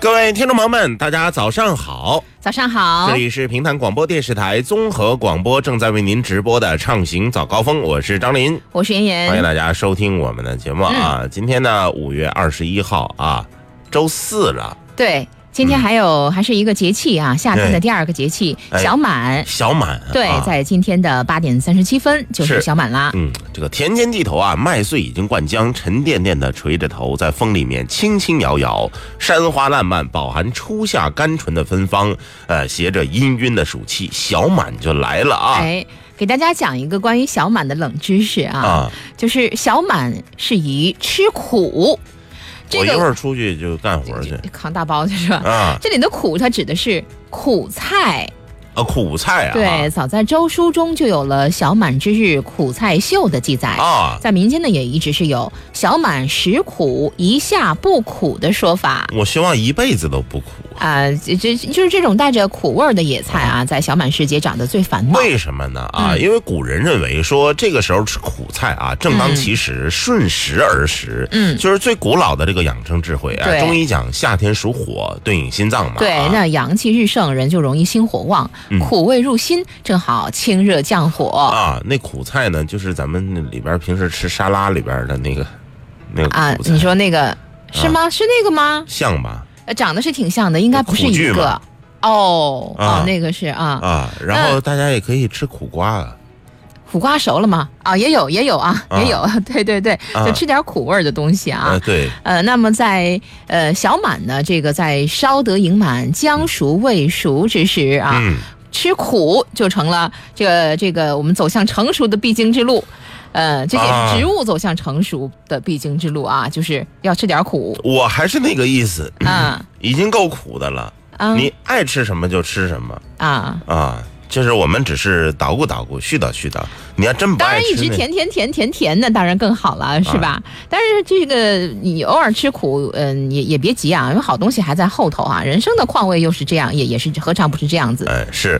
各位听众朋友们，大家早上好！ 早上好， 这里是平潭广播电视台综合广播正在为您直播的畅行早高峰，我是张林， 我是妍妍， 欢迎大家收听我们的节目啊！今天呢，5月21号啊，周四了。 对。今天还是一个节气啊，夏天的第二个节气小满。 小满， 对，在今天的8点37分就是小满啦。 这个田间地头啊，麦穗已经灌浆，沉甸甸的垂着头，在风里面轻轻摇摇，山花烂漫，饱含初夏甘醇的芬芳，携着氤氲的暑气，小满就来了啊！ 给大家讲一个关于小满的冷知识啊，就是小满是以吃苦。 我一会儿出去就干活去， 扛大包去是吧？这里的苦它指的是苦菜。 苦菜啊！ 对，早在周书中就有了小满之日苦菜秀的记载啊。在民间呢，也一直是有小满食苦，一夏不苦的说法。 我希望一辈子都不苦啊！就是这种带着苦味的野菜啊，在小满时节长得最繁茂。 为什么呢？因为古人认为说这个时候吃苦菜啊，正当其时，顺时而食。就是最古老的这个养生智慧啊。中医讲夏天属火，对应心脏嘛。 对，那阳气日盛，人就容易心火旺。苦味入心，正好清热降火啊。那苦菜呢，就是咱们里边平时吃沙拉里边的那个苦菜。 你说那个是吗？是那个吗？ 像吧？ 长得是挺像的，应该不是一个。那个是然后大家也可以吃苦瓜啊。 苦瓜熟了吗？也有啊，也有。对，就吃点苦味的东西啊。 对。 那么在小满呢，这个在烧得盈满、将熟未熟之时啊。吃苦就成了这个我们走向成熟的必经之路，这也是植物走向成熟的必经之路啊，就是要吃点苦。 我还是那个意思啊，已经够苦的了你爱吃什么就吃什么就是我们只是捣鼓捣鼓絮叨絮叨，你要真不爱吃，当然一直甜的当然更好了，是吧？但是这个你偶尔吃苦，也别急啊，因为好东西还在后头啊。人生的况味又是这样，也是何尝不是这样子？ 是，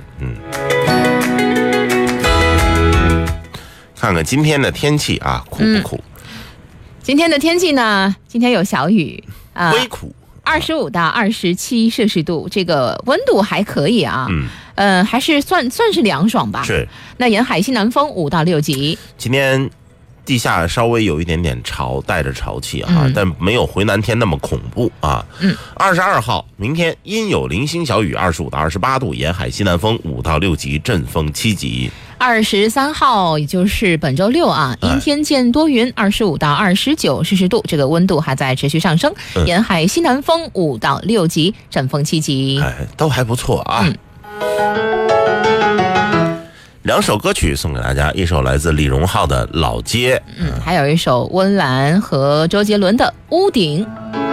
看看今天的天气啊，苦不苦？ 今天的天气呢？今天有小雨啊， 微苦 ，25到27摄氏度，这个温度还可以啊。还是算是凉爽吧。 是。那沿海西南风5到6级。 今天地下稍微有一点点潮，带着潮气但没有回南天那么恐怖啊。22号明天阴有零星小雨，25到28度，沿海西南风5到6级，阵风7级。 23号也就是本周六啊，阴天见多云，25到29摄氏度，这个温度还在持续上升，沿海西南风5到6级，阵风7级。 都还不错啊。2首歌曲送给大家，一首来自李荣浩的《老街》， 还有一首温岚和周杰伦的《屋顶》。